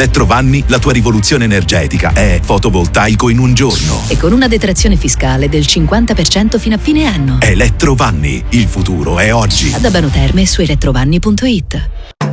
Elettrovanni, la tua rivoluzione energetica è fotovoltaico in un giorno. E con una detrazione fiscale del 50% fino a fine anno. Elettrovanni, il futuro è oggi. Ad Abano Terme su elettrovanni.it.